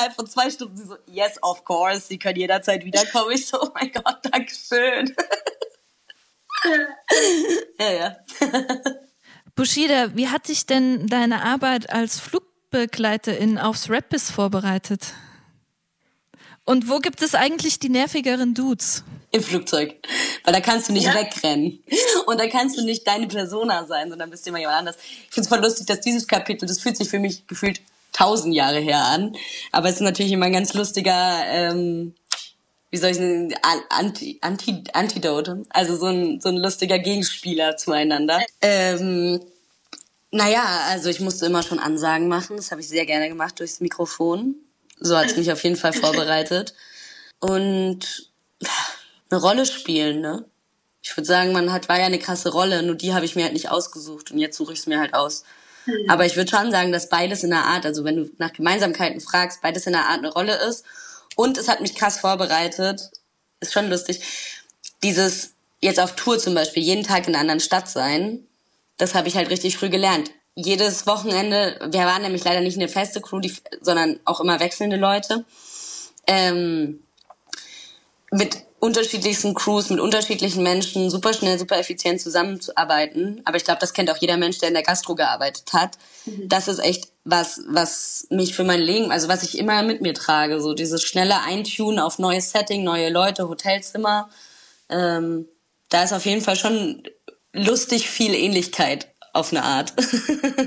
innerhalb von 2 Stunden. Sie so, yes, of course, Sie können jederzeit wiederkommen. Ich so, oh mein Gott, Dankeschön. Ja. Bushida, wie hat dich denn deine Arbeit als Flugbegleiterin aufs Rap-Biss vorbereitet? Und wo gibt es eigentlich die nervigeren Dudes? Im Flugzeug. Weil da kannst du nicht wegrennen. Und da kannst du nicht deine Persona sein, sondern bist immer jemand anders. Ich finde es voll lustig, dass dieses Kapitel, das fühlt sich für mich gefühlt 1000 Jahre her an. Aber es ist natürlich immer ein ganz lustiger, wie soll ich sagen, Antidote. Also so ein lustiger Gegenspieler zueinander. Also ich musste immer schon Ansagen machen. Das habe ich sehr gerne gemacht durchs Mikrofon. So hat es mich auf jeden Fall vorbereitet. Und eine Rolle spielen, ne? Ich würde sagen, war ja eine krasse Rolle, nur die habe ich mir halt nicht ausgesucht und jetzt suche ich es mir halt aus. Aber ich würde schon sagen, dass beides in der Art, also wenn du nach Gemeinsamkeiten fragst, beides in der Art eine Rolle ist. Und es hat mich krass vorbereitet. Ist schon lustig. Dieses jetzt auf Tour zum Beispiel, jeden Tag in einer anderen Stadt sein, das habe ich halt richtig früh gelernt. Jedes Wochenende, wir waren nämlich leider nicht eine feste Crew, sondern auch immer wechselnde Leute. Mit unterschiedlichsten Crews, mit unterschiedlichen Menschen, super schnell, super effizient zusammenzuarbeiten. Aber ich glaube, das kennt auch jeder Mensch, der in der Gastro gearbeitet hat. Das ist echt was mich für mein Leben, also was ich immer mit mir trage. So dieses schnelle Eintunen auf neues Setting, neue Leute, Hotelzimmer. Da ist auf jeden Fall schon lustig viel Ähnlichkeit auf eine Art.